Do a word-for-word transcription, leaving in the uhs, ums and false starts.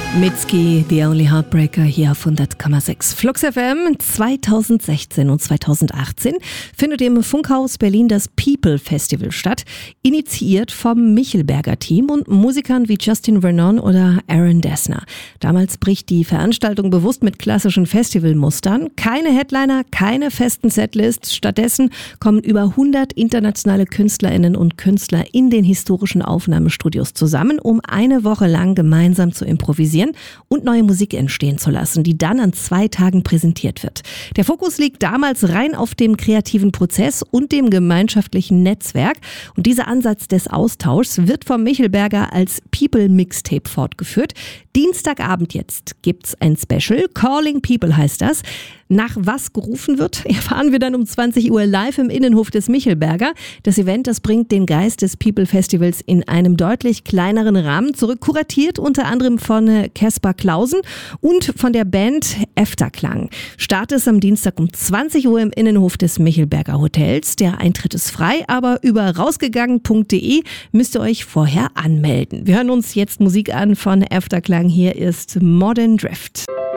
Mitski, The Only Heartbreaker hier auf hundert Komma sechs. Flux F M. zweitausendsechzehn und zweitausendachtzehn findet im Funkhaus Berlin das People Festival statt, initiiert vom Michelberger Team und Musikern wie Justin Vernon oder Aaron Dessner. Damals bricht die Veranstaltung bewusst mit klassischen Festivalmustern. Keine Headliner, keine festen Setlists. Stattdessen kommen über hundert internationale KünstlerInnen und Künstler in den historischen Aufnahmestudios zusammen, um eine Woche lang gemeinsam zu improvisieren und neue Musik entstehen zu lassen, die dann an zwei Tagen präsentiert wird. Der Fokus liegt damals rein auf dem kreativen Prozess und dem gemeinschaftlichen Netzwerk. Und dieser Ansatz des Austauschs wird vom Michelberger als People Mixtape fortgeführt. Dienstagabend jetzt gibt's ein Special. Calling People heißt das. Nach was gerufen wird, erfahren wir dann um zwanzig Uhr live im Innenhof des Michelberger. Das Event, das bringt den Geist des People Festivals in einem deutlich kleineren Rahmen zurück. Kuratiert unter anderem von Caspar Clausen und von der Band Efterklang. Start ist am Dienstag um zwanzig Uhr im Innenhof des Michelberger Hotels. Der Eintritt ist frei, aber über rausgegangen punkt de müsst ihr euch vorher anmelden. Wir hören uns jetzt Musik an von Efterklang. Hier ist Modern Drift.